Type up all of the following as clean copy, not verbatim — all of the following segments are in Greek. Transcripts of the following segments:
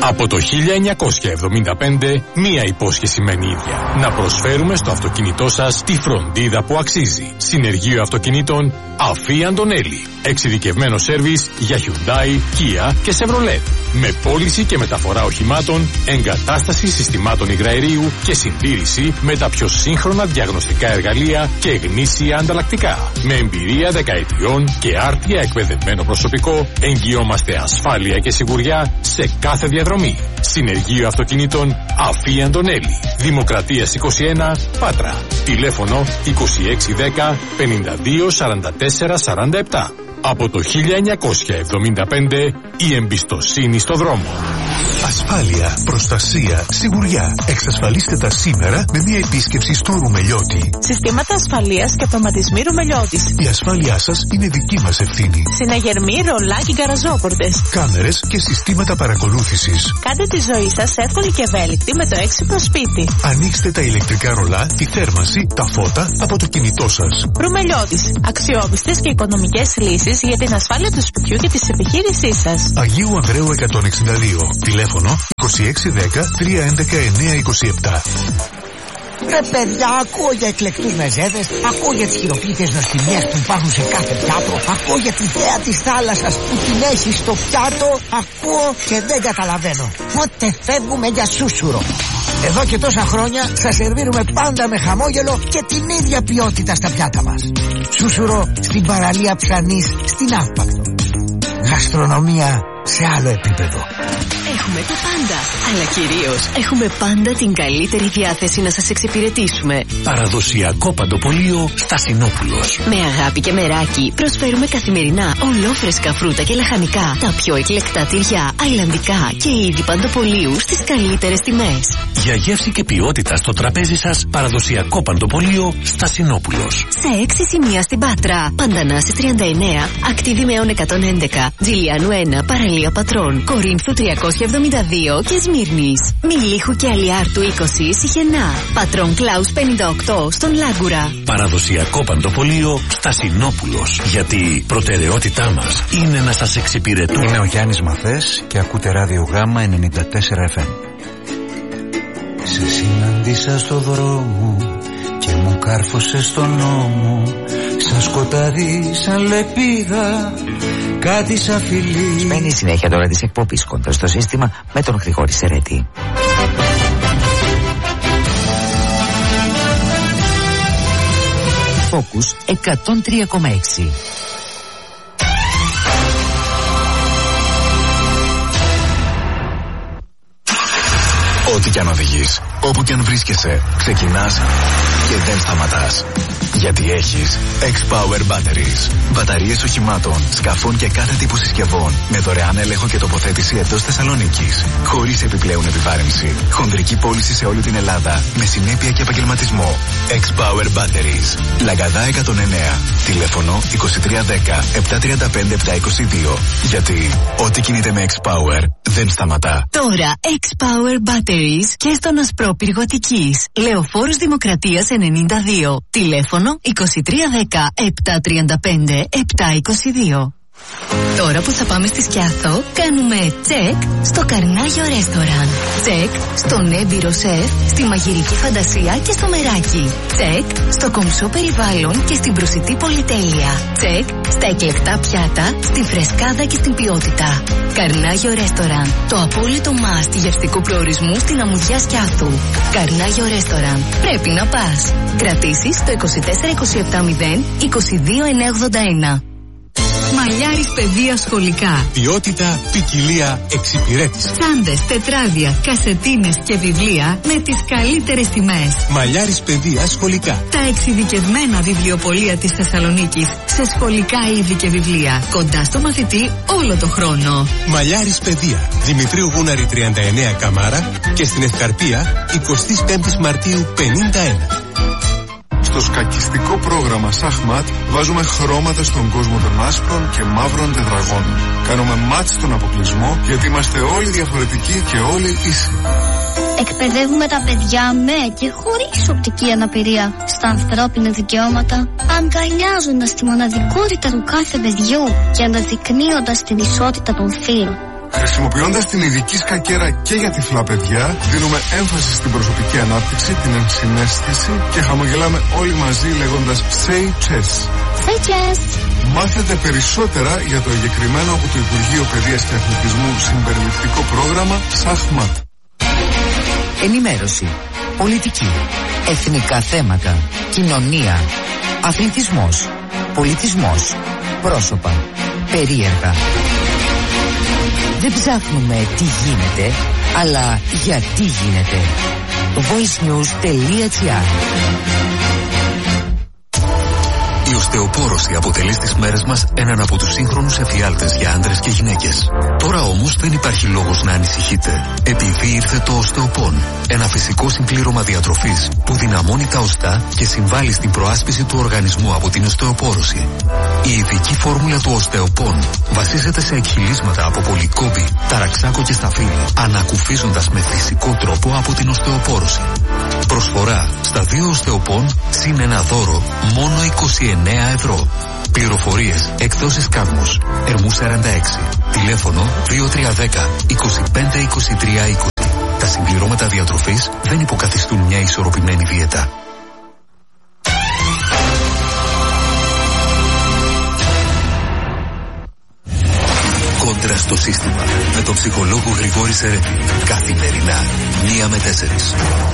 Από το 1975, μία υπόσχεση μένει ίδια. Να προσφέρουμε στο αυτοκίνητό σας τη φροντίδα που αξίζει. Συνεργείο αυτοκινήτων Αφή Αντωνέλη. Εξειδικευμένο σέρβις για Hyundai, Kia και Chevrolet. Με πώληση και μεταφορά οχημάτων, εγκατάσταση συστημάτων υγραερίου και συντήρηση με τα πιο σύγχρονα διαγνωστικά εργαλεία και γνήσια ανταλλακτικά. Με εμπειρία δεκαετιών και άρτια εκπαιδευμένο προσωπικό, εγγυόμαστε ασφάλεια και σιγουριά σε κάθε διαδρομή. Συνεργείο αυτοκινήτων Αφή Αντωνέλη. Δημοκρατίας 21, Πάτρα. Τηλέφωνο 2610 52 44 47. Από το 1975 η εμπιστοσύνη στο δρόμο. Ασφάλεια, προστασία, σιγουριά. Εξασφαλίστε τα σήμερα με μια επίσκεψη στο Ρουμελιώτη. Συστήματα ασφαλείας και αυτοματισμοί Ρουμελιώτης. Η ασφάλειά σας είναι δική μας ευθύνη. Συναγερμοί, ρολά και γκαραζόπορτες. Κάμερες και συστήματα παρακολούθησης. Κάντε τη ζωή σας εύκολη και ευέλικτη με το έξυπνο σπίτι. Ανοίξτε τα ηλεκτρικά ρολά, τη θέρμανση, τα φώτα από το κινητό σας. Ρουμελιώτης. Αξιόπιστες και οικονομικές λύσεις για την ασφάλεια του σπιτιού και της επιχείρησής σας. Αγίου Ανδρέου 162. Τηλέφωνο 2610 311 927. Ρε παιδιά, ακούω για εκλεκτούς μεζέδες, ακούω για τις χειροποίητες νοστιμίες που υπάρχουν σε κάθε πιάτο, ακούω για τη θέα της θάλασσας που την έχει στο πιάτο, ακούω και δεν καταλαβαίνω. Πότε φεύγουμε για σούσουρο? Εδώ και τόσα χρόνια σας σερβίρουμε πάντα με χαμόγελο και την ίδια ποιότητα στα πιάτα μας. Σούσουρο στην παραλία Ψανής, στην Αύπακτο. Γαστρονομία σε άλλο επίπεδο. Έχουμε τα πάντα, αλλά κυρίως έχουμε πάντα την καλύτερη διάθεση να σας εξυπηρετήσουμε. Παραδοσιακό παντοπολείο Στασινόπουλος. Με αγάπη και μεράκι προσφέρουμε καθημερινά ολόφρεσκα φρούτα και λαχανικά, τα πιο εκλεκτά τυριά, αιλαντικά και είδη παντοπολίου στις καλύτερες τιμές. Για γεύση και ποιότητα στο τραπέζι σας, παραδοσιακό παντοπολείο Στασινόπουλος. Σε 6 σημεία στην Πάτρα, Παντανάσης 39, Ακτίδη Μεών 111, Τζιλιάνου 1, Παραλία Πατρών, Κορίνθου 372 και Σμύρνης. Μιλίχου και Αλιάρτου 20, Σιχενά. Πατρών Κλάους 58 στον Λάγκουρα. Παραδοσιακό παντοπολείο Στασινόπουλος. Γιατί προτεραιότητά μας είναι να σας εξυπηρετούμε. Είμαι ο Γιάννης Μαθές και ακούτε ράδιο Γάμα 94 FM. Σε συναντήσα στο δρόμο και μου κάρφωσε στον νόμο. Σαν σκοτάδι, σαν λεπίδα, κάτι σαν φιλί. Σμένη συνέχεια τώρα της εκπομπής Κόντρα στο σύστημα με τον Γρηγόρη Σερέτη. Focus 103,6. Ό,τι κι αν οδηγείς, όπου κι αν βρίσκεσαι, ξεκινάς και δεν σταματάς. Γιατί έχεις X-Power Batteries. Μπαταρίες οχημάτων, σκαφών και κάθε τύπου συσκευών με δωρεάν έλεγχο και τοποθέτηση εντός Θεσσαλονίκης. Χωρίς επιπλέον επιβάρυνση. Χονδρική πώληση σε όλη την Ελλάδα με συνέπεια και επαγγελματισμό. X-Power Batteries. Λαγκαδά 109. Τηλέφωνο 2310 735 722. Γιατί ό,τι κινείται με X-Power δεν σταματά. Τώρα X-Power Batteries και στον Ασπρόπυργο Αττικής. Λεωφόρος Δημοκρατίας 92. Τηλέφωνο 2310 735 722. Τώρα που θα πάμε στη Σκιάθο, κάνουμε τσεκ στο Καρνάγιο Ρέστοραν. Τσεκ στον έμπειρο σεφ, στη μαγειρική φαντασία και στο μεράκι. Τσεκ στο κομψό περιβάλλον και στην προσιτή πολυτέλεια. Τσεκ στα εκλεκτά πιάτα, στη φρεσκάδα και στην ποιότητα. Καρνάγιο Ρέστοραν, το απόλυτο must γευστικού προορισμού στην αμμουδιά Σκιάθου. Καρνάγιο Ρέστοραν, πρέπει να πας. Κρατήσεις στο 24270 22981. Μαλλιάρης παιδεία σχολικά. Ποιότητα, ποικιλία, εξυπηρέτηση. Τσάντες, τετράδια, κασετίνες και βιβλία με τις καλύτερες τιμές. Μαλλιάρης παιδεία σχολικά. Τα εξειδικευμένα βιβλιοπωλεία της Θεσσαλονίκης σε σχολικά είδη και βιβλία. Κοντά στο μαθητή όλο το χρόνο. Μαλλιάρης παιδεία. Δημητρίου Γούναρη 39 Καμάρα και στην Ευκαρπία 25 Μαρτίου 51. Στο σκακιστικό πρόγραμμα Σαχμάτ βάζουμε χρώματα στον κόσμο των άσπρων και μαύρων τετραγώνων. Κάνουμε μάτς στον αποκλεισμό γιατί είμαστε όλοι διαφορετικοί και όλοι ίσοι. Εκπαιδεύουμε τα παιδιά με και χωρίς οπτική αναπηρία στα ανθρώπινα δικαιώματα, αγκαλιάζοντας τη μοναδικότητα του κάθε παιδιού και αναδεικνύοντας την ισότητα των φύλων. Χρησιμοποιώντας την ειδική σκακέρα και για τυφλά παιδιά, δίνουμε έμφαση στην προσωπική ανάπτυξη, την ενσυναίσθηση και χαμογελάμε όλοι μαζί λέγοντας Say Chess. Say Chess. Μάθετε περισσότερα για το εγκεκριμένο από το Υπουργείο Παιδείας και Αθλητισμού συμπεριληπτικό πρόγραμμα ΣΑΧΜΑΤ. Ενημέρωση, πολιτική, εθνικά θέματα, κοινωνία, αθλητισμός, πολιτισμός, πρόσωπα, περίεργα. Δεν ψάχνουμε τι γίνεται, αλλά γιατί γίνεται. voicenews.gr. Η οστεοπόρωση αποτελεί στις μέρες μας έναν από τους σύγχρονους εφιάλτες για άντρες και γυναίκες. Τώρα όμως δεν υπάρχει λόγος να ανησυχείτε, επειδή ήρθε το οστεοπόν, ένα φυσικό συμπλήρωμα διατροφής που δυναμώνει τα οστά και συμβάλλει στην προάσπιση του οργανισμού από την οστεοπόρωση. Η ειδική φόρμουλα του οστεοπόν βασίζεται σε εκχυλίσματα από πολυκόμπη, ταραξάκο και σταφύλι, ανακουφίζοντας με φυσικό τρόπο από την οστεοπόρωση. Προσφορά στα 2 οστεοπόν συν ένα δώρο μόνο 29 ευρώ. Πληροφορίες, εκδόσεις Κάδμος, Ερμού 46, τηλέφωνο 2310 25 23 20. Τα συμπληρώματα διατροφής δεν υποκαθιστούν μια ισορροπημένη δίαιτα. Κόντρα στο σύστημα με τον ψυχολόγο Γρηγόρη Σερέτη. Καθημερινά 1 με 4.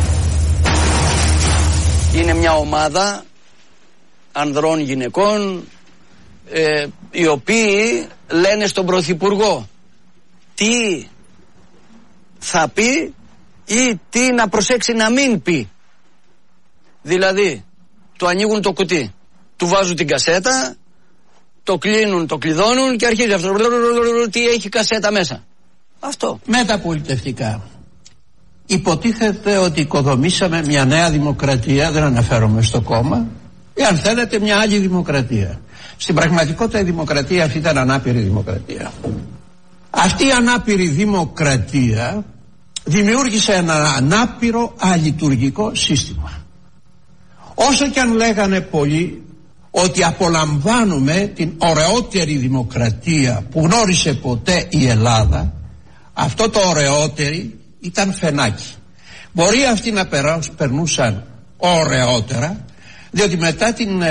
Είναι μια ομάδα ανδρών γυναικών οι οποίοι λένε στον Πρωθυπουργό τι θα πει ή τι να προσέξει να μην πει. Δηλαδή του ανοίγουν το κουτί, του βάζουν την κασέτα, το κλείνουν, το κλειδώνουν και αρχίζει αυτό τι έχει κασέτα μέσα. Αυτό. Μεταπολιτευτικά υποτίθεται ότι οικοδομήσαμε μια νέα δημοκρατία, δεν αναφέρομαι στο κόμμα, ή αν θέλετε μια άλλη δημοκρατία. Στην πραγματικότητα η δημοκρατία αυτή ήταν ανάπηρη δημοκρατία. Αυτή η ανάπηρη δημοκρατία δημιούργησε ένα ανάπηρο αλειτουργικό σύστημα. Όσο και αν λέγανε πολλοί ότι απολαμβάνουμε την ωραιότερη δημοκρατία που γνώρισε ποτέ η Ελλάδα, αυτό το ωραιότερη ήταν φαινάκι. Μπορεί αυτοί να περνούσαν ωραιότερα, διότι μετά την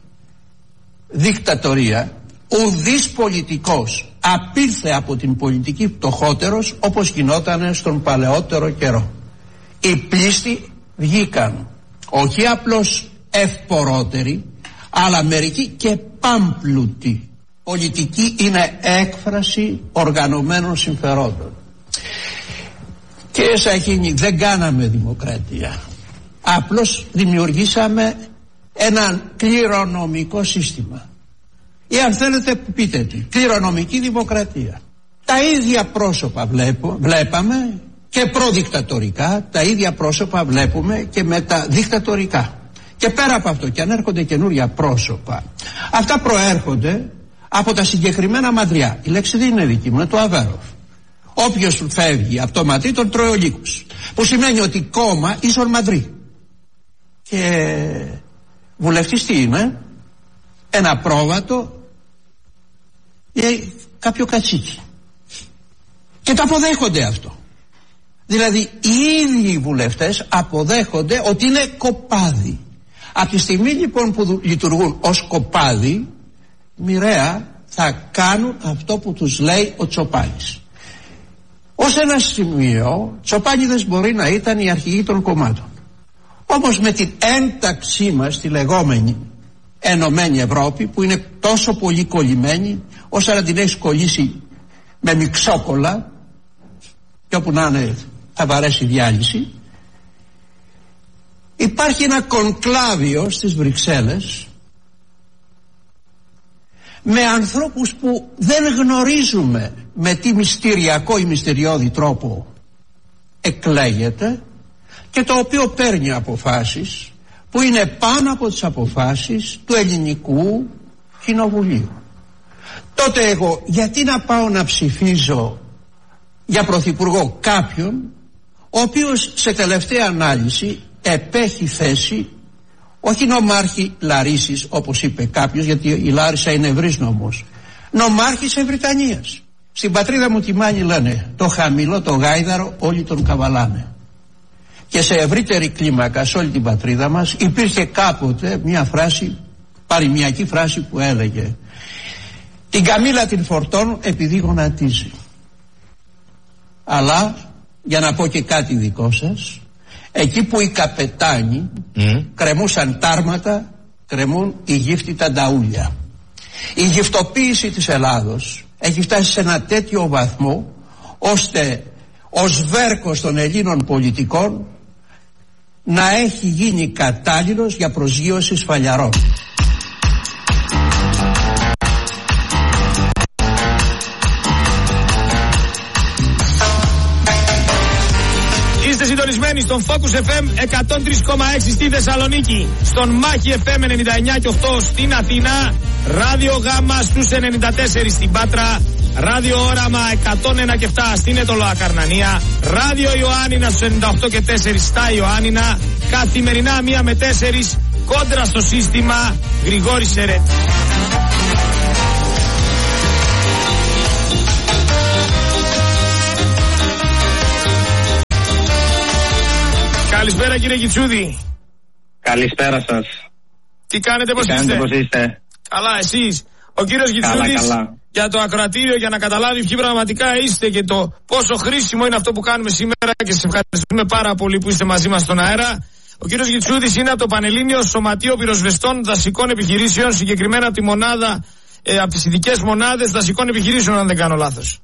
δικτατορία ουδής πολιτικός απήλθε από την πολιτική φτωχότερος όπως γινόταν στον παλαιότερο καιρό. Οι πλήστοι βγήκαν όχι απλώς ευπορότεροι, αλλά μερικοί και πάμπλουτοι. Πολιτική είναι έκφραση οργανωμένων συμφερόντων. Κύριε Σαχίνη, δεν κάναμε δημοκρατία. Απλώς δημιουργήσαμε ένα κληρονομικό σύστημα. Ή αν θέλετε πείτε τι, κληρονομική δημοκρατία. Τα ίδια πρόσωπα βλέπαμε και προδικτατορικά, τα ίδια πρόσωπα βλέπουμε και μεταδικτατορικά. Και πέρα από αυτό, και αν έρχονται καινούρια πρόσωπα, αυτά προέρχονται από τα συγκεκριμένα μαντριά. Η λέξη δεν είναι δική μου, είναι το Αβέροφ. Όποιος φεύγει από το μαντρί τον τρώει ο λύκος. Που σημαίνει ότι κόμμα ίσον μαντρί. Και βουλευτής τι είναι? Ένα πρόβατο ή κάποιο κατσίκι. Και το αποδέχονται αυτό. Δηλαδή οι ίδιοι βουλευτές αποδέχονται ότι είναι κοπάδι. Από τη στιγμή λοιπόν που λειτουργούν ως κοπάδι, μοιραία θα κάνουν αυτό που τους λέει ο Τσοπάνης. Ως ένα σημείο, Τσοπάνιδες μπορεί να ήταν οι αρχηγοί των κομμάτων. Όμως με την ένταξή μας στη λεγόμενη Ενωμένη Ευρώπη, που είναι τόσο πολύ κολλημένη, ώστε να την έχεις κολλήσει με μιξόκολλα και όπου να είναι θα βαρέσει διάλυση, υπάρχει ένα κονκλάβιο στις Βρυξέλλες με ανθρώπους που δεν γνωρίζουμε με τι μυστηριακό ή μυστηριώδη τρόπο εκλέγεται και το οποίο παίρνει αποφάσεις που είναι πάνω από τις αποφάσεις του ελληνικού κοινοβουλίου. Τότε εγώ γιατί να πάω να ψηφίζω για πρωθυπουργό κάποιον ο οποίος σε τελευταία ανάλυση επέχει θέση όχι νομάρχη Λαρίσης όπως είπε κάποιος, γιατί η Λάρισα είναι ευρύς νομός, νομάρχης Ευρυτανίας. Στην πατρίδα μου τη Μάνη λένε το χαμηλό το γάιδαρο όλοι τον καβαλάνε. Και σε ευρύτερη κλίμακα σε όλη την πατρίδα μας υπήρχε κάποτε μια φράση, παροιμιακή φράση που έλεγε την καμήλα την φορτώνω επειδή γονατίζει. Αλλά για να πω και κάτι δικό σας, εκεί που οι καπετάνοι κρεμούσαν τάρματα, κρεμούν οι γύφτητα νταούλια. Η γυφτοποίηση της Ελλάδος έχει φτάσει σε ένα τέτοιο βαθμό ώστε ο σβέρκος των Ελλήνων πολιτικών να έχει γίνει κατάλληλος για προσγείωση σφαλιαρών. Είστε συντονισμένοι στον Focus FM 103,6 στη Θεσσαλονίκη, στον Μάχη FM 99,8 στην Αθήνα, Ράδιο Γάμα στους 94 στην Πάτρα, Ράδιο Όραμα 101,7 στην Ετωλοακαρνανία, Ράδιο Ιωάννινα στους 98,4 στα Ιωάννινα, καθημερινά 1 με 4 κόντρα στο σύστημα Γρηγόρη Σερέτη. Καλησπέρα κύριε Κιτσούδη. Καλησπέρα σας. Τι κάνετε, πώς είστε? Καλά, εσείς? Ο κύριος Κιτσούδης για το ακροατήριο, για να καταλάβει ποιοι πραγματικά είστε και το πόσο χρήσιμο είναι αυτό που κάνουμε σήμερα, και σας ευχαριστούμε πάρα πολύ που είστε μαζί μας στον αέρα. Ο κύριος Κιτσούδης είναι από το Πανελλήνιο Σωματείο Πυροσβεστών Δασικών Επιχειρήσεων, συγκεκριμένα από τη μονάδα, από τις ειδικές μονάδες δασικών επιχειρήσεων, αν δεν κάνω λάθος.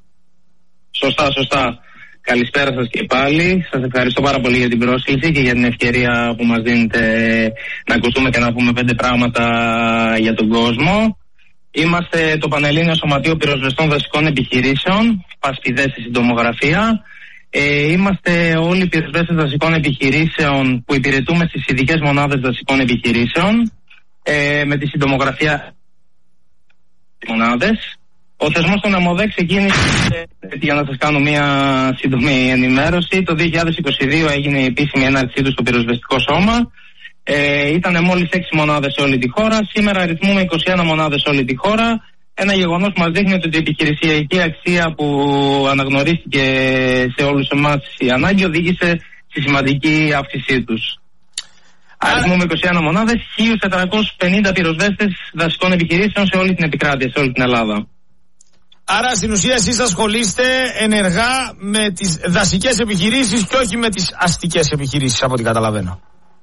Σωστά. Καλησπέρα σας και πάλι. Σας ευχαριστώ πάρα πολύ για την πρόσκληση και για την ευκαιρία που μας δίνετε να ακουστούμε και να πούμε 5 πράγματα για τον κόσμο. Είμαστε το Πανελλήνιο Σωματείο Πυροσβεστών Δασικών Επιχειρήσεων, πασπιδές στη συντομογραφία. Είμαστε όλοι οι πυροσβέστες δασικών επιχειρήσεων που υπηρετούμε στις ειδικές μονάδες δασικών επιχειρήσεων, με τη συντομογραφία μονάδες. Ο θεσμός των ΕΜΟΔΕ ξεκίνησε, για να σας κάνω μια σύντομη ενημέρωση, το 2022 έγινε η επίσημη έναρξή του στο πυροσβεστικό σώμα. Ήταν μόλις 6 μονάδες σε όλη τη χώρα, σήμερα αριθμούμε 21 μονάδες σε όλη τη χώρα. Ένα γεγονός που μας δείχνει ότι η επιχειρησιακή αξία που αναγνωρίστηκε σε όλους εμάς η ανάγκη οδήγησε στη σημαντική αύξησή τους. Αριθμούμε 21 μονάδες, 1.450 πυροσβέστες δασικών επιχειρήσεων σε όλη την επικράτεια, σε όλη την Ελλάδα. Άρα στην ουσία εσείς ασχολείστε ενεργά με τις δασικές επιχειρήσεις και όχι με τις αστικές επιχειρήσεις, από ό,τι καταλαβαίνω.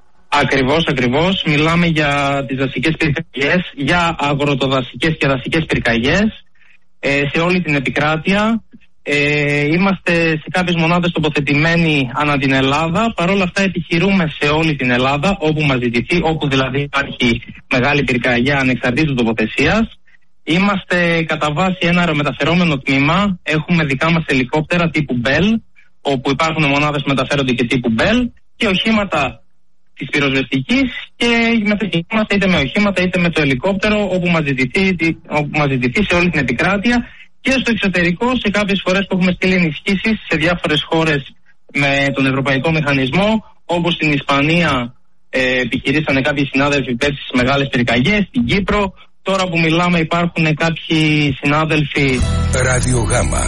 Ακριβώς. Μιλάμε για τις δασικές πυρκαγιές, για αγροτοδασικές και δασικές πυρκαγιές σε όλη την επικράτεια. Είμαστε σε κάποιες μονάδες τοποθετημένοι ανά την Ελλάδα. Παρ' όλα αυτά επιχειρούμε σε όλη την Ελλάδα, όπου μας ζητηθεί, όπου δηλαδή υπάρχει μεγάλη πυρκαγιά ανεξαρτήτως τοποθεσίας. Είμαστε κατά βάση ένα αερομεταφερόμενο τμήμα. Έχουμε δικά μας ελικόπτερα τύπου Bell, όπου υπάρχουν μονάδες που μεταφέρονται και τύπου Bell, και οχήματα της πυροσβεστικής, και μεταχειριζόμαστε είτε με οχήματα είτε με το ελικόπτερο όπου μας ζητηθεί σε όλη την επικράτεια, και στο εξωτερικό σε κάποιες φορές που έχουμε στείλει ενισχύσεις σε διάφορες χώρες με τον Ευρωπαϊκό Μηχανισμό, όπως στην Ισπανία επιχειρήσανε κάποιοι συνάδελφοι πέρσι στις μεγάλες πυρκαγιές, στην Κύπρο. Τώρα που μιλάμε υπάρχουν κάποιοι συνάδελφοι. Ράδιο Γάμα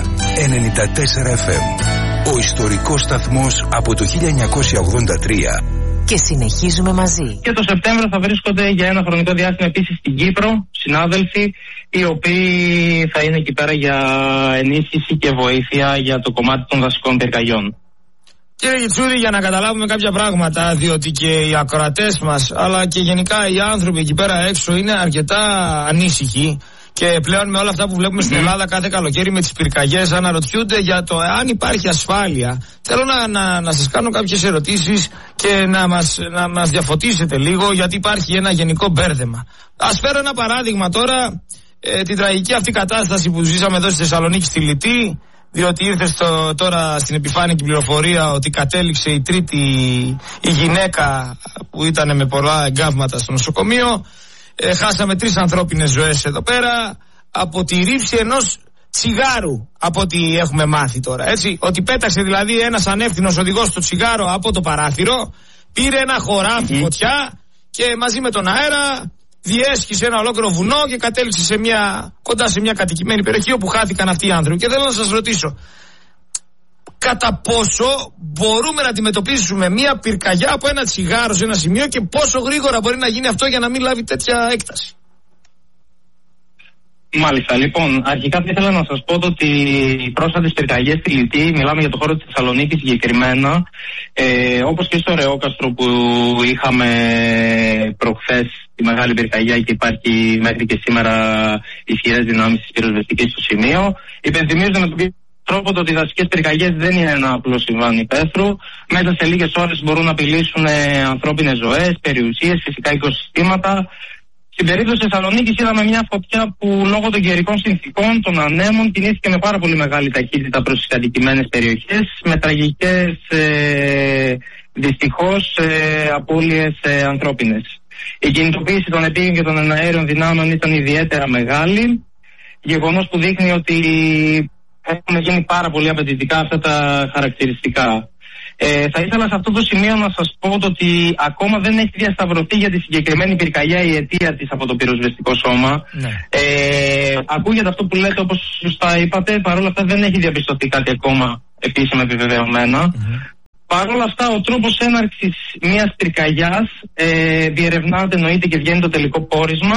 94 FM. Ο ιστορικός σταθμός από το 1983. Και συνεχίζουμε μαζί. Και το Σεπτέμβριο θα βρίσκονται για ένα χρονικό διάστημα επίσης στην Κύπρο συνάδελφοι, οι οποίοι θα είναι εκεί πέρα για ενίσχυση και βοήθεια για το κομμάτι των δασικών πυρκαγιών. Κύριε Κιτσούδη, για να καταλάβουμε κάποια πράγματα, διότι και οι ακροατές μας αλλά και γενικά οι άνθρωποι εκεί πέρα έξω είναι αρκετά ανήσυχοι, και πλέον με όλα αυτά που βλέπουμε στην Ελλάδα κάθε καλοκαίρι με τις πυρκαγιές αναρωτιούνται για το αν υπάρχει ασφάλεια. Θέλω να σας κάνω κάποιες ερωτήσεις και να μας διαφωτίσετε λίγο, γιατί υπάρχει ένα γενικό μπέρδεμα. Ας φέρω ένα παράδειγμα τώρα, την τραγική αυτή κατάσταση που ζήσαμε εδώ στη Θεσσαλονίκη στη Λυτή, διότι ήρθε τώρα στην επιφάνεια την πληροφορία ότι κατέληξε η τρίτη η γυναίκα που ήταν με πολλά εγκάβματα στο νοσοκομείο. Χάσαμε 3 ανθρώπινες ζωές εδώ πέρα από τη ρήψη ενός τσιγάρου, από ό,τι έχουμε μάθει τώρα, έτσι. Ότι πέταξε δηλαδή ένας ανεύθυνος οδηγός το τσιγάρο από το παράθυρο, πήρε ένα χωράφι φωτιά και μαζί με τον αέρα διέσχισε ένα ολόκληρο βουνό και κατέληξε κοντά σε μια κατοικημένη περιοχή όπου χάθηκαν αυτοί οι άνθρωποι. Και θέλω να σας ρωτήσω, κατά πόσο μπορούμε να αντιμετωπίσουμε μια πυρκαγιά από ένα τσιγάρο σε ένα σημείο και πόσο γρήγορα μπορεί να γίνει αυτό για να μην λάβει τέτοια έκταση? Μάλιστα, λοιπόν, αρχικά θα ήθελα να σας πω ότι οι πρόσφατες πυρκαγιές στη Λιτή, μιλάμε για το χώρο της Θεσσαλονίκης συγκεκριμένα, όπως και στο Ρεόκαστρο που είχαμε προχθές τη μεγάλη πυρκαγιά και υπάρχει μέχρι και σήμερα ισχυρές δυνάμεις της πυροσβεστικής στο σημείο, υπενθυμίζονται με τον τρόπο ότι οι δασικές πυρκαγιές δεν είναι ένα απλό συμβάν υπαίθρου. Μέσα σε λίγες ώρες μπορούν να απειλήσουν ανθρώπινες ζωές, περιουσίες, φυσικά οικοσυστήματα. Στην περίπτωση της Θεσσαλονίκης είδαμε μια φωτιά που λόγω των καιρικών συνθήκων, των ανέμων, κινήθηκε με πάρα πολύ μεγάλη ταχύτητα προς τις κατοικημένες περιοχές, με τραγικές δυστυχώς απώλειες ανθρώπινες. Η κινητοποίηση των επίγειων και των εναέριων δυνάμεων ήταν ιδιαίτερα μεγάλη, γεγονός που δείχνει ότι έχουν γίνει πάρα πολύ απαιτητικά αυτά τα χαρακτηριστικά. Θα ήθελα σε αυτό το σημείο να σας πω ότι ακόμα δεν έχει διασταυρωθεί για τη συγκεκριμένη πυρκαγιά η αιτία της από το πυροσβεστικό σώμα. Ναι. Ακούγεται αυτό που λέτε, όπως σωστά είπατε, παρόλα αυτά δεν έχει διαπιστωθεί κάτι ακόμα επίσημα επιβεβαιωμένα. Παρ' όλα αυτά, ο τρόπος έναρξης μιας πυρκαγιάς διερευνάται, εννοείται, και βγαίνει το τελικό πόρισμα.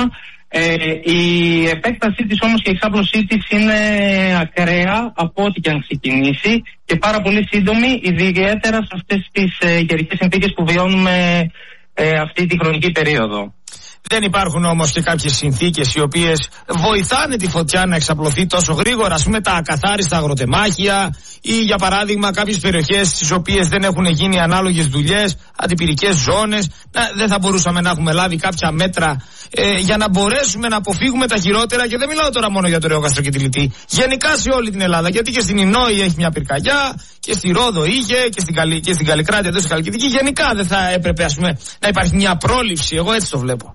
Η επέκτασή της όμως και η εξάπλωσή της είναι ακραία από ό,τι και αν ξεκινήσει και πάρα πολύ σύντομη, ιδιαίτερα σε αυτές τις καιρικές συνθήκες που βιώνουμε αυτή τη χρονική περίοδο. Δεν υπάρχουν όμως και κάποιες συνθήκες οι οποίες βοηθάνε τη φωτιά να εξαπλωθεί τόσο γρήγορα, ας πούμε τα ακαθάριστα αγροτεμάχια ή για παράδειγμα κάποιες περιοχές στις οποίες δεν έχουν γίνει ανάλογες δουλειές, αντιπυρικές ζώνες? Δεν θα μπορούσαμε να έχουμε λάβει κάποια μέτρα για να μπορέσουμε να αποφύγουμε τα χειρότερα? Και δεν μιλάω τώρα μόνο για το Ρεόκαστρο και τη Λιτή, γενικά σε όλη την Ελλάδα, γιατί και στην Ινόη έχει μια πυρκαγιά και στη Ρόδο είχε και στην Καλλικράτεια εδώ στη Χαλκιδική. Γενικά δεν θα έπρεπε, ας πούμε, να υπάρχει μια πρόληψη? Εγώ έτσι το βλέπω.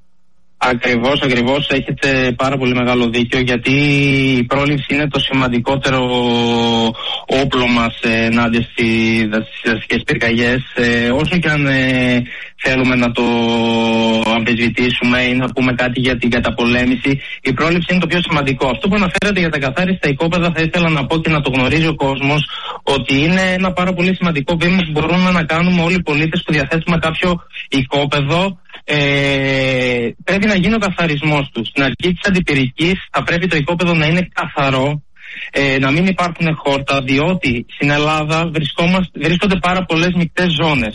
Ακριβώς, έχετε πάρα πολύ μεγάλο δίκιο, γιατί η πρόληψη είναι το σημαντικότερο όπλο μας ενάντια στις δασικές πυρκαγιές. Όσο και αν θέλουμε να το αμφισβητήσουμε ή να πούμε κάτι για την καταπολέμηση, η πρόληψη είναι το πιο σημαντικό. Αυτό που αναφέρατε για τα καθάριστα οικόπεδα, θα ήθελα να πω και να το γνωρίζει ο κόσμος, ότι είναι ένα πάρα πολύ σημαντικό βήμα που μπορούμε να κάνουμε όλοι οι πολίτες που διαθέτουμε κάποιο οικόπεδο. Πρέπει να γίνει ο καθαρισμός του. Στην αρχή της αντιπυρικής θα πρέπει το οικόπεδο να είναι καθαρό, να μην υπάρχουν χόρτα, διότι στην Ελλάδα βρίσκονται πάρα πολλές μεικτές ζώνες.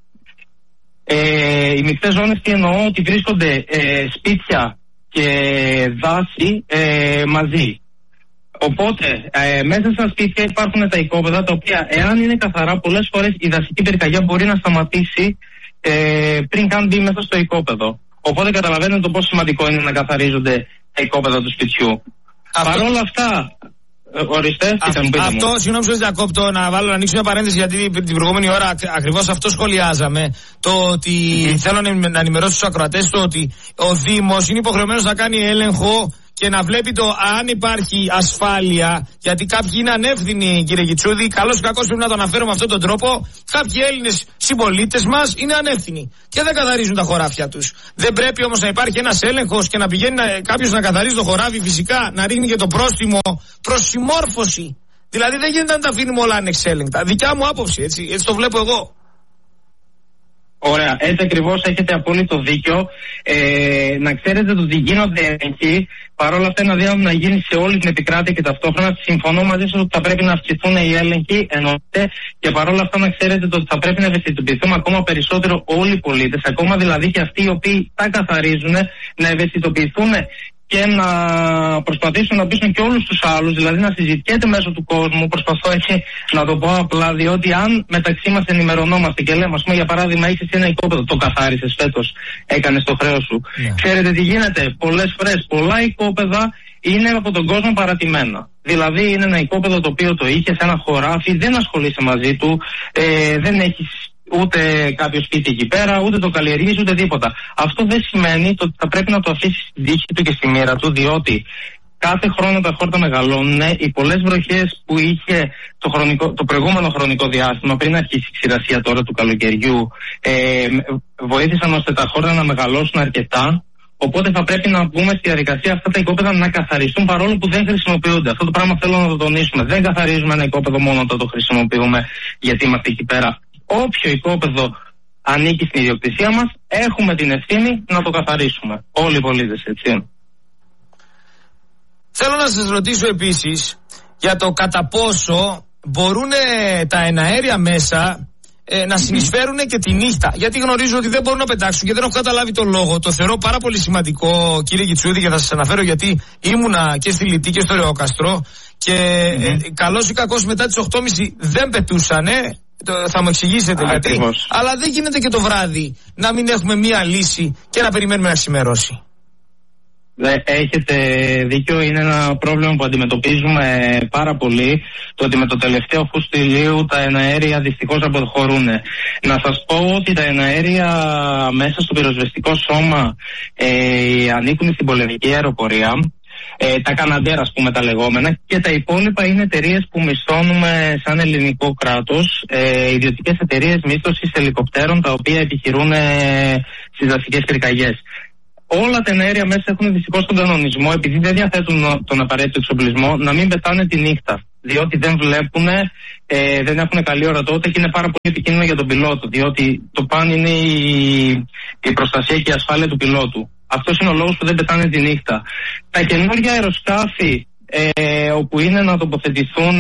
Οι μεικτές ζώνες τι εννοώ? Ότι βρίσκονται σπίτια και δάση μαζί. Οπότε μέσα στα σπίτια υπάρχουν τα οικόπεδα, τα οποία εάν είναι καθαρά, πολλές φορές η δασική πυρκαγιά μπορεί να σταματήσει πριν καν μπει μέσα στο οικόπεδο. Οπότε καταλαβαίνετε το πόσο σημαντικό είναι να καθαρίζονται τα οικόπεδα του σπιτιού. Παρ' όλα αυτά, ορίστε, αυτό, συγγνώμη που διακόπτω, να ανοίξω μια παρένθεση, γιατί την προηγούμενη ώρα ακριβώς αυτό σχολιάζαμε. Το ότι θέλω να ενημερώσω τους ακροατές το ότι ο Δήμος είναι υποχρεωμένος να κάνει έλεγχο και να βλέπει το αν υπάρχει ασφάλεια, γιατί κάποιοι είναι ανεύθυνοι, κύριε Γιτσούδη, καλώς ή κακώς πρέπει να το αναφέρω με αυτόν τον τρόπο. Κάποιοι Έλληνες συμπολίτες μας είναι ανεύθυνοι και δεν καθαρίζουν τα χωράφια τους. Δεν πρέπει όμως να υπάρχει ένας έλεγχος και να πηγαίνει κάποιος να καθαρίζει το χωράφι, φυσικά να ρίχνει και το πρόστιμο προς συμμόρφωση? Δηλαδή δεν γίνεται να τα αφήνουμε όλα ανεξέλεγκτα. Δικιά μου άποψη, έτσι το βλέπω εγώ. Ωραία, έτσι ακριβώς, έχετε απόλυτο δίκιο. Να ξέρετε ότι γίνονται έλεγχοι. Παρ' όλα αυτά είναι αδύνατο να γίνει σε όλη την επικράτεια και ταυτόχρονα. Συμφωνώ μαζί σας ότι θα πρέπει να αυξηθούν οι έλεγχοι, εννοείται, και παρ' όλα αυτά να ξέρετε ότι θα πρέπει να ευαισθητοποιηθούμε ακόμα περισσότερο όλοι οι πολίτες, ακόμα δηλαδή και αυτοί οι οποίοι τα καθαρίζουν, να ευαισθητοποιηθούν και να προσπαθήσουν να πείσουν και όλους τους άλλους, δηλαδή να συζητιέται μέσω του κόσμου. Προσπαθώ έτσι να το πω απλά, διότι αν μεταξύ μας ενημερωνόμαστε και λέμε, ας πούμε, για παράδειγμα, είσαι ένα οικόπεδο, το καθάρισες φέτος, έκανες το χρέος σου. Ξέρετε τι γίνεται? Πολλές φορές πολλά οικόπεδα είναι από τον κόσμο παρατημένα. Δηλαδή είναι ένα οικόπεδο το οποίο το είχε σε ένα χωράφι, δεν ασχολείσαι μαζί του, δεν έχεις ούτε κάποιο σπίτι εκεί πέρα, ούτε το καλλιεργείς, ούτε τίποτα. Αυτό δεν σημαίνει ότι θα πρέπει να το αφήσει στην τύχη του και στη μοίρα του, διότι κάθε χρόνο τα χόρτα μεγαλώνουν. Οι πολλές βροχές που είχε το προηγούμενο χρονικό διάστημα, πριν αρχίσει η ξηρασία τώρα του καλοκαιριού, βοήθησαν ώστε τα χόρτα να μεγαλώσουν αρκετά. Οπότε θα πρέπει να μπούμε στη διαδικασία αυτά τα οικόπεδα να καθαριστούν παρόλο που δεν χρησιμοποιούνται. Αυτό το πράγμα θέλω να το τονίσουμε. Δεν καθαρίζουμε ένα οικόπεδο μόνο όταν το χρησιμοποιούμε γιατί είμαστε εκεί πέρα. Όποιο οικόπεδο ανήκει στην ιδιοκτησία μας, έχουμε την ευθύνη να το καθαρίσουμε. Όλοι οι πολίτες, έτσι. Θέλω να σας ρωτήσω επίσης για το κατά πόσο μπορούν τα εναέρια μέσα να συνεισφέρουν και τη νύχτα. Γιατί γνωρίζω ότι δεν μπορούν να πετάξουν και δεν έχω καταλάβει τον λόγο. Το θεωρώ πάρα πολύ σημαντικό, κύριε Κιτσούδη, και θα σας αναφέρω γιατί ήμουνα και στη Λιτή και στο Ρεόκαστρο και καλώς ή κακώς μετά τις 8.30 δεν πετούσανε. Θα μου εξηγήσετε γιατί. Αλλά δεν γίνεται και το βράδυ να μην έχουμε μία λύση και να περιμένουμε να ξημερώσει. Έχετε δίκιο, είναι ένα πρόβλημα που αντιμετωπίζουμε πάρα πολύ. Το ότι με το τελευταίο φουστιλίου τα εναέρια δυστυχώς αποχωρούν. Να σας πω ότι τα εναέρια μέσα στο πυροσβεστικό σώμα ανήκουν στην πολεμική αεροπορία, τα Καναντέρ, ας πούμε, τα λεγόμενα, και τα υπόλοιπα είναι εταιρείες που μισθώνουμε σαν ελληνικό κράτος, ιδιωτικές εταιρείες μίσθωσης ελικοπτέρων τα οποία επιχειρούν στις δασικές πυρκαγιές. Όλα τα εναέρια μέσα έχουν δυστυχώς τον κανονισμό, επειδή δεν διαθέτουν τον απαραίτητο εξοπλισμό, να μην πετάνε τη νύχτα. Διότι δεν βλέπουν, δεν έχουν καλή ορατότητα και είναι πάρα πολύ επικίνδυνο για τον πιλότο. Διότι το παν είναι η προστασία και η ασφάλεια του πιλότου. Αυτός είναι ο λόγος που δεν πετάνε τη νύχτα. Τα καινούργια αεροσκάφη, όπου είναι να τοποθετηθούν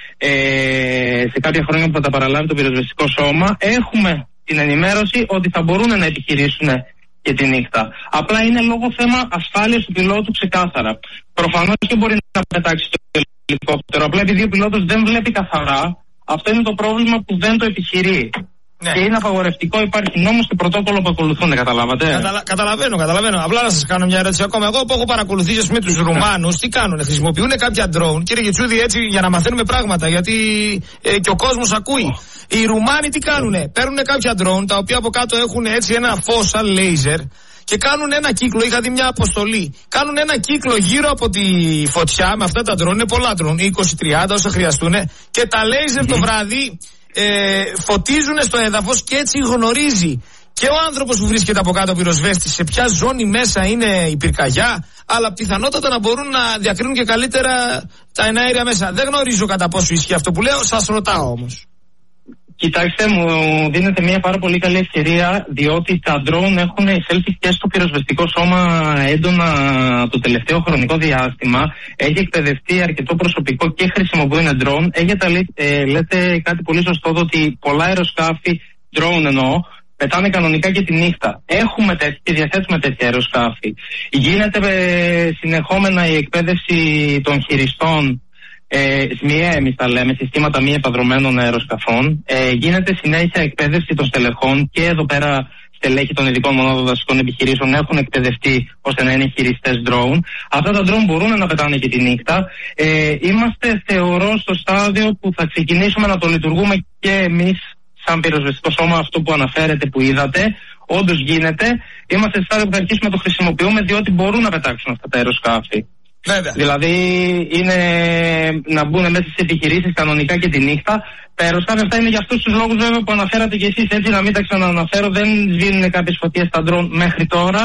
σε κάποια χρόνια που θα τα παραλάβει το πυροσβεστικό σώμα, έχουμε την ενημέρωση ότι θα μπορούν να επιχειρήσουν και τη νύχτα. Απλά είναι λόγω θέμα ασφάλειας του πιλότου ξεκάθαρα. Προφανώς και μπορεί να πετάξει το ελικόπτερο, απλά επειδή ο πιλότος δεν βλέπει καθαρά, αυτό είναι το πρόβλημα που δεν το επιχειρεί. Ναι. Και είναι απαγορευτικό, υπάρχει νόμος και πρωτόκολλο που ακολουθούν, καταλάβατε. Καταλαβαίνω. Απλά να σας κάνω μια ερώτηση ακόμα. Εγώ που έχω παρακολουθήσει με τους Ρουμάνους, τι κάνουνε, χρησιμοποιούν κάποια drone, κύριε Γετσούδη, έτσι για να μαθαίνουμε πράγματα, γιατί και ο κόσμος ακούει. Οι Ρουμάνοι τι κάνουνε, παίρνουν κάποια drone τα οποία από κάτω έχουν έτσι ένα φως σαν λέιζερ και κάνουν ένα κύκλο. Είχα δει μια αποστολή. Κάνουν ένα κύκλο γύρω από τη φωτιά με αυτά τα drone, είναι πολλά drone, 20-30 όσα χρειαστούν, και τα λέιζερ το βράδυ φωτίζουν στο έδαφος και έτσι γνωρίζει και ο άνθρωπος που βρίσκεται από κάτω πυροσβέστης σε ποια ζώνη μέσα είναι η πυρκαγιά, αλλά πιθανότατα να μπορούν να διακρίνουν και καλύτερα τα εναέρια μέσα. Δεν γνωρίζω κατά πόσο ισχύει αυτό που λέω, σας ρωτάω όμως. Κοιτάξτε, μου δίνετε μια πάρα πολύ καλή ευκαιρία, διότι τα drone έχουν εισέλθει και στο πυροσβεστικό σώμα έντονα το τελευταίο χρονικό διάστημα. Έχει εκπαιδευτεί αρκετό προσωπικό και χρησιμοποιούν drone. Λέτε κάτι πολύ σωστό, ότι πολλά αεροσκάφη, drone εννοώ, πετάνε κανονικά και τη νύχτα. Έχουμε και διαθέτουμε τέτοια αεροσκάφη. Γίνεται συνεχόμενα η εκπαίδευση των χειριστών. ΣΜΙΕ, εμείς τα λέμε, συστήματα μη επαδρομένων αεροσκαφών. Γίνεται συνέχεια εκπαίδευση των στελεχών και εδώ πέρα στελέχη των ειδικών μονάδων δασικών επιχειρήσεων έχουν εκπαιδευτεί ώστε να είναι χειριστές drone. Αυτά τα drone μπορούν να πετάνε και τη νύχτα. Είμαστε, θεωρώ, στο στάδιο που θα ξεκινήσουμε να το λειτουργούμε και εμείς σαν πυροσβεστικό σώμα, αυτό που αναφέρετε, που είδατε. Όντως γίνεται. Είμαστε στο στάδιο που θα αρχίσουμε να το χρησιμοποιούμε, διότι μπορούν να πετάξουν αυτά τα αεροσκάφη. Βέβαια. Δηλαδή είναι να μπουν μέσα στις επιχειρήσεις κανονικά και τη νύχτα. Τα αεροσκάφη αυτά είναι για αυτούς τους λόγους, βέβαια, που αναφέρατε και εσείς, έτσι, να μην τα ξανααναφέρω. Δεν σβήνουν κάποιες φωτιές στα ντρόν μέχρι τώρα.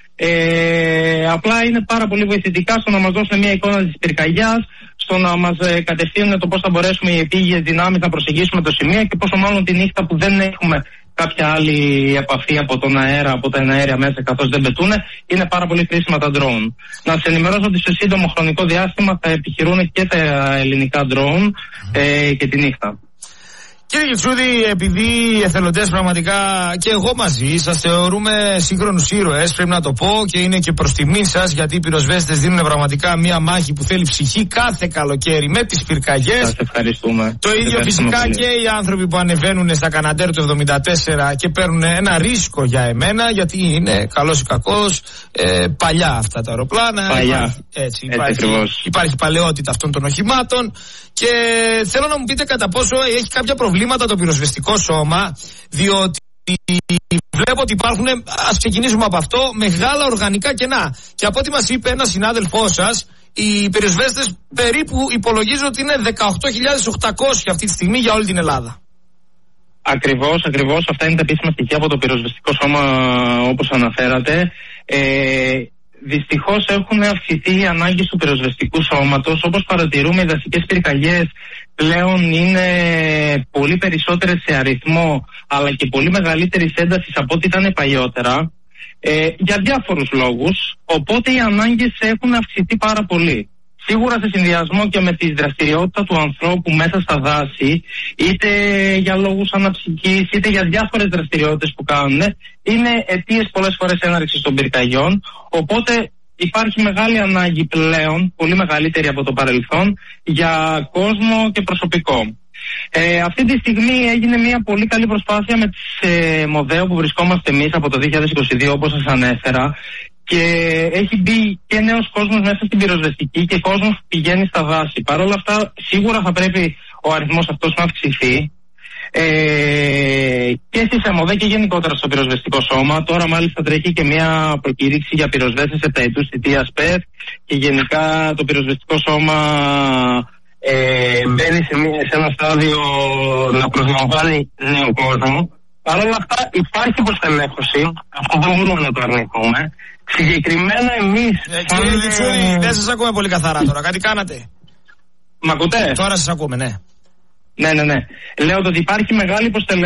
Απλά είναι πάρα πολύ βοηθητικά στο να μας δώσουν μια εικόνα της πυρκαγιάς, στο να μας κατευθύνουν το πώς θα μπορέσουμε οι επίγειες δυνάμεις να προσεγγίσουμε το σημείο, και πόσο μάλλον τη νύχτα που δεν έχουμε κάποια άλλη επαφή από τον αέρα, από τα εναέρια μέσα, καθώς δεν πετούν. Είναι πάρα πολύ χρήσιμα τα drone. Να σας ενημερώσω ότι σε σύντομο χρονικό διάστημα θα επιχειρούν και τα ελληνικά drone και τη νύχτα. Κύριε Γετσούδη, επειδή οι εθελοντές πραγματικά και εγώ μαζί σας θεωρούμε σύγχρονους ήρωες, πρέπει να το πω, και είναι και προς τιμή σας, γιατί οι πυροσβέστες δίνουν πραγματικά μια μάχη που θέλει ψυχή κάθε καλοκαίρι με τις πυρκαγιές. Σας ευχαριστούμε. Το ίδιο φυσικά πολύ. Και οι άνθρωποι που ανεβαίνουν στα Καναντέρ του 74 και παίρνουν ένα ρίσκο για εμένα, γιατί είναι καλός ή κακός παλιά αυτά τα αεροπλάνα. Παλιά. Υπάρχει παλαιότητα αυτών των οχημάτων. Και θέλω να μου πείτε κατά πόσο έχει κάποια προβλήματα το πυροσβεστικό σώμα, διότι βλέπω ότι υπάρχουν, ας ξεκινήσουμε από αυτό, μεγάλα οργανικά κενά. Και από ό,τι μας είπε ένας συνάδελφός σας, οι πυροσβέστες περίπου υπολογίζουν ότι είναι 18.800 αυτή τη στιγμή για όλη την Ελλάδα. Ακριβώς. Αυτά είναι τα επίσημα στοιχεία από το πυροσβεστικό σώμα, όπως αναφέρατε. Δυστυχώς έχουν αυξηθεί οι ανάγκες του πυροσβεστικού σώματος. Όπως παρατηρούμε, οι δασικές πυρκαγιές πλέον είναι πολύ περισσότερες σε αριθμό, αλλά και πολύ μεγαλύτερης έντασης από ό,τι ήταν παλιότερα, για διάφορους λόγους. Οπότε οι ανάγκες έχουν αυξηθεί πάρα πολύ. Σίγουρα σε συνδυασμό και με τη δραστηριότητα του ανθρώπου μέσα στα δάση, είτε για λόγους αναψυχής, είτε για διάφορες δραστηριότητες που κάνουν, είναι αιτίες πολλές φορές έναρξης των πυρκαγιών. Οπότε υπάρχει μεγάλη ανάγκη πλέον, πολύ μεγαλύτερη από το παρελθόν, για κόσμο και προσωπικό. Αυτή τη στιγμή έγινε μια πολύ καλή προσπάθεια με τις ΜΟΔΕΟ που βρισκόμαστε εμείς από το 2022, όπως σας ανέφερα, και έχει μπει και νέος κόσμος μέσα στην πυροσβεστική και κόσμος που πηγαίνει στα δάση. Παρ' όλα αυτά, σίγουρα θα πρέπει ο αριθμός αυτός να αυξηθεί, και στη ΣΕΜΟΔΕ και γενικότερα στο πυροσβεστικό σώμα. Τώρα μάλιστα τρέχει και μια προκήρυξη για πυροσβέστες επταετούς θητείας ΠΕΘ, και γενικά το πυροσβεστικό σώμα μπαίνει σε ένα στάδιο να προσλαμβάνει νέο κόσμο. Παρ' όλα αυτά υπάρχει υποστελέχωση, αυτό δεν μπορούμε να το αρνηθούμε. Συγκεκριμένα εμείς... Κύριε Διτσούρη, δεν σας ακούμε πολύ καθαρά τώρα, κάτι κάνατε? Μ' ακούτε? Τώρα σας ακούμε, ναι. Ναι. Λέω ότι υπάρχει μεγάλη υποστελέχωση